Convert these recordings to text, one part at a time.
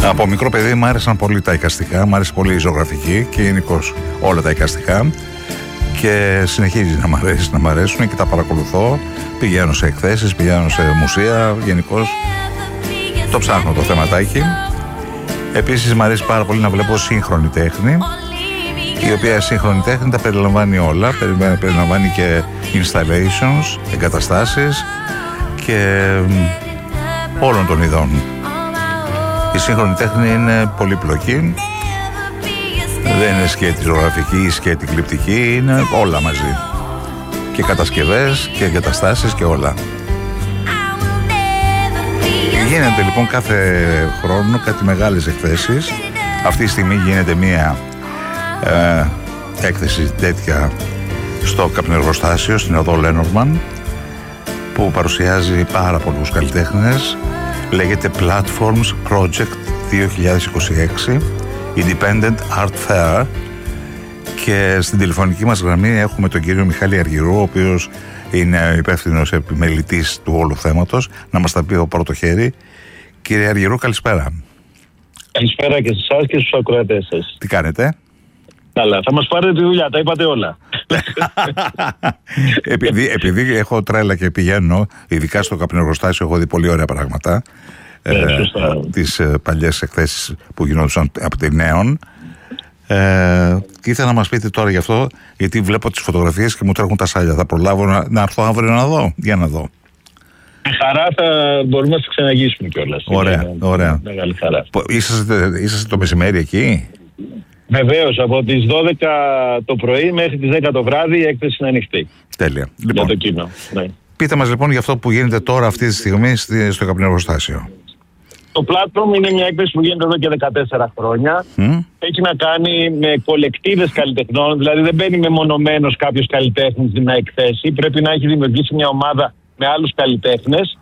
Από μικρό παιδί μου άρεσαν πολύ τα εικαστικά, μου άρεσε πολύ η ζωγραφική και γενικώς όλα τα εικαστικά. Και συνεχίζει να μ' αρέσουν και τα παρακολουθώ. Πηγαίνω σε εκθέσεις, πηγαίνω σε μουσεία, γενικώς το ψάχνω το θεματάκι. Επίσης μ' αρέσει πάρα πολύ να βλέπω σύγχρονη τέχνη, η οποία σύγχρονη τέχνη τα περιλαμβάνει όλα. Περιλαμβάνει και installations, εγκαταστάσεις και όλων των ειδών. Η σύγχρονη τέχνη είναι πολύπλοκη. Δεν είναι σκέτη ζωγραφική ή σκέτη γλυπτική, είναι όλα μαζί. Και κατασκευές και εγκαταστάσεις και όλα. Γίνεται λοιπόν κάθε χρόνο κάτι μεγάλες εκθέσεις. Αυτή τη στιγμή γίνεται μία έκθεση τέτοια στο καπνεργοστάσιο στην οδό Λένορμαν, που παρουσιάζει πάρα πολλούς καλλιτέχνες. Λέγεται Platforms Project 2026 Independent Art Fair, και στην τηλεφωνική μας γραμμή έχουμε τον κύριο Μιχάλη Αργυρού, ο οποίος είναι υπεύθυνος επιμελητής του όλου θέματος, να μας τα πει από πρώτο χέρι. Κύριε Αργυρού, καλησπέρα. Καλησπέρα και σε εσάς και στους ακροατές σας. Τι κάνετε? Καλά, θα μας πάρετε τη δουλειά, τα είπατε όλα. επειδή έχω τρέλα και πηγαίνω, ειδικά στο καπνεργοστάσιο, έχω δει πολύ ωραία πράγματα. Τις παλιές εκθέσεις που γινόντουσαν από τη Νέον. Και ήθελα να μας πείτε τώρα γι' αυτό, γιατί βλέπω τις φωτογραφίες και μου τρέχουν τα σάλια. Θα προλάβω να έρθω αύριο να δω? Για να δω. Χαρά, θα μπορούμε να σε ξαναγήσουμε κιόλας. Ωραία. Μεγάλη χαρά. Είσαστε το μεσημέρι εκεί? Βεβαίως, από τις 12 το πρωί μέχρι τις 10 το βράδυ η έκθεση είναι ανοιχτή. Τέλεια. Για Λοιπόν, το κοινό. Ναι. πείτε μας λοιπόν για αυτό που γίνεται τώρα αυτή τη στιγμή στο καπνεργοστάσιο. Το Platform είναι μια έκθεση που γίνεται εδώ και 14 χρόνια. Έχει να κάνει με κολεκτίβες καλλιτεχνών, δηλαδή δεν μπαίνει μεμονωμένος κάποιος καλλιτέχνης να εκθέσει. Πρέπει να έχει δημιουργήσει μια ομάδα με άλλους καλλιτέχνες,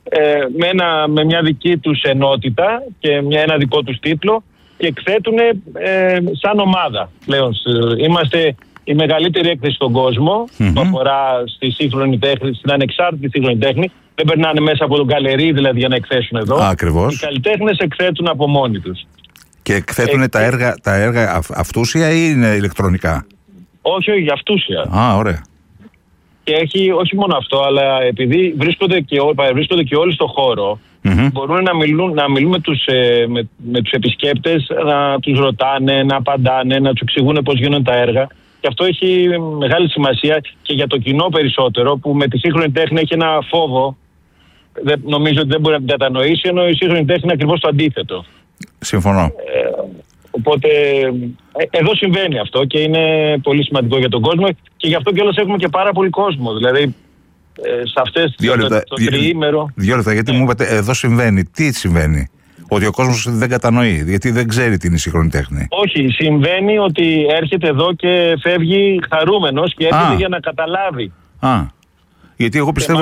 με μια δική τους ενότητα και ένα δικό τους τίτλο, και εκθέτουν σαν ομάδα πλέον. Είμαστε η μεγαλύτερη έκθεση στον κόσμο που αφορά στη σύγχρονη τέχνη, στην ανεξάρτητη σύγχρονη τέχνη. Δεν περνάνε μέσα από τον γκαλερί δηλαδή για να εκθέσουν εδώ. Ακριβώς. Οι καλλιτέχνες εκθέτουν από μόνοι τους. Και εκθέτουν τα έργα αυτούσια ή είναι ηλεκτρονικά? Όχι, αυτούσια. Ωραία. Και έχει όχι μόνο αυτό, αλλά επειδή βρίσκονται και όλοι στο χώρο, μπορούν να μιλούν με τους επισκέπτες, να τους ρωτάνε, να απαντάνε, να τους εξηγούν πώς γίνονται τα έργα. Και αυτό έχει μεγάλη σημασία και για το κοινό περισσότερο, που με τη σύγχρονη τέχνη έχει ένα φόβο. Νομίζω ότι δεν μπορεί να την κατανοήσει, ενώ η σύγχρονη τέχνη είναι ακριβώς το αντίθετο. Συμφωνώ. Οπότε εδώ συμβαίνει αυτό και είναι πολύ σημαντικό για τον κόσμο, και γι' αυτό κιόλας έχουμε και πάρα πολύ κόσμο. Δηλαδή σε αυτές το τριήμερο. 2 λεπτά, γιατί μου είπατε εδώ συμβαίνει. Τι συμβαίνει? Ότι ο κόσμος δεν κατανοεί, γιατί δεν ξέρει τι είναι η σύγχρονη τέχνη. Όχι, συμβαίνει ότι έρχεται εδώ και φεύγει χαρούμενος και έρχεται για να καταλάβει. Γιατί εγώ πιστεύω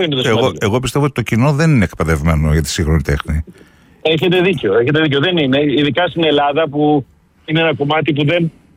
ότι το κοινό δεν είναι εκπαιδευμένο για τη σύγχρονη τέχνη. Έχετε δίκιο. Δεν είναι. Ειδικά στην Ελλάδα, που είναι ένα κομμάτι που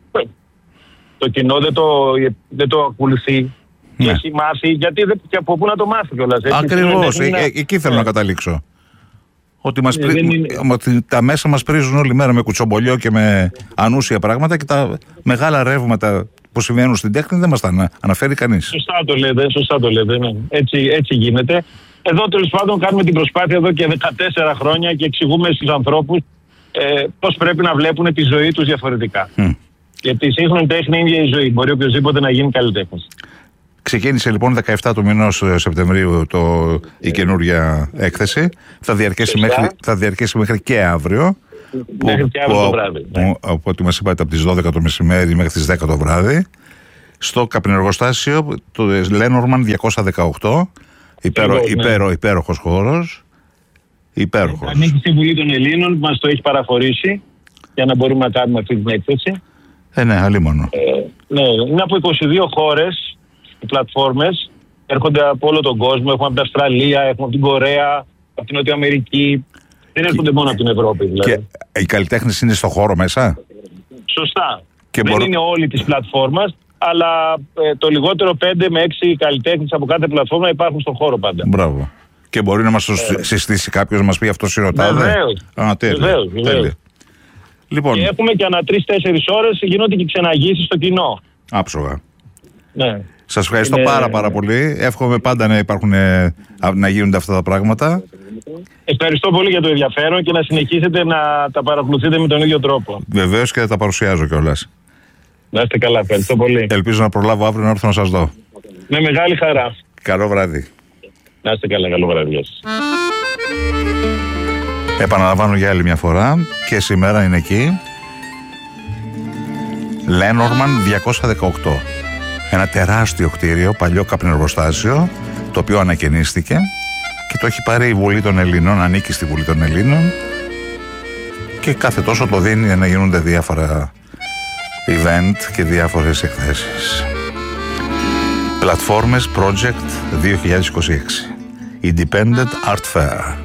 το κοινό δεν το ακολουθεί. Και έχει μάθει, γιατί και από πού να το μάθει κιόλας. Ακριβώς, εκεί θέλω να καταλήξω. Ότι τα μέσα μας πρίζουν όλη μέρα με κουτσομπολιό και με ανούσια πράγματα, και τα μεγάλα ρεύματα που συμβαίνουν στην τέχνη δεν μας τα αναφέρει κανείς. Σωστά το λέτε. Ναι. Έτσι γίνεται. Εδώ τέλος πάντων κάνουμε την προσπάθεια εδώ και 14 χρόνια και εξηγούμε στους ανθρώπους πώς πρέπει να βλέπουν τη ζωή τους διαφορετικά. Γιατί η σύγχρονη τέχνη είναι η ζωή. Μπορεί οποιοδήποτε να γίνει καλλιτέχνης. Ξεκίνησε λοιπόν 17 του μηνός Σεπτεμβρίου η καινούργια έκθεση. Θα διαρκέσει μέχρι και αύριο. Μέχρι και αύριο το βράδυ. Από ό,τι μας είπατε, από τις 12 το μεσημέρι μέχρι τις 10 το βράδυ. Στο καπνεργοστάσιο, το Lenormand 218. Υπέροχος χώρος. Υπέροχος. Ανήκει στη Βουλή των Ελλήνων που μας το έχει παραχωρήσει για να μπορούμε να κάνουμε αυτή την έκθεση. Ναι, αλίμονο. Είναι από 22 χώρες οι πλατφόρμες. Έρχονται από όλο τον κόσμο. Έχουμε από την Αυστραλία, έχουμε από την Κορέα, από την Νότια Αμερική. Δεν έρχονται μόνο από την Ευρώπη δηλαδή. Και οι καλλιτέχνες είναι στο χώρο μέσα. Σωστά. Δεν είναι όλοι της πλατφόρμας, αλλά το λιγότερο 5 με 6 καλλιτέχνες από κάθε πλατφόρμα υπάρχουν στον χώρο πάντα. Μπράβο. Και μπορεί να μας το συστήσει κάποιος, να μας πει αυτό σιρωτάδε. Βεβαίως. Λοιπόν. Και έχουμε και ανά 3-4 ώρες γίνονται και ξεναγήσεις στο κοινό. Άψογα. Ναι. Σας ευχαριστώ πάρα πολύ. Εύχομαι πάντα να γίνονται αυτά τα πράγματα. Ευχαριστώ πολύ για το ενδιαφέρον και να συνεχίσετε να τα παρακολουθείτε με τον ίδιο τρόπο. Βεβαίως και θα τα παρουσιάζω κιόλας. Να είστε καλά, ευχαριστώ πολύ. Ελπίζω να προλάβω αύριο να έρθω να σας δω. Με μεγάλη χαρά. Καλό βράδυ. Να είστε καλά, καλό βράδυ. Επαναλαμβάνω για άλλη μια φορά και σήμερα είναι εκεί. Lenormand 218. Ένα τεράστιο κτίριο, παλιό καπνεργοστάσιο, το οποίο ανακαινίστηκε και το έχει πάρει η Βουλή των Ελλήνων, ανήκει στη Βουλή των Ελλήνων και κάθε τόσο το δίνει για να γίνονται διάφορα event και διάφορες εκθέσεις. Πλατφόρμες Project 2026. Independent Art Fair.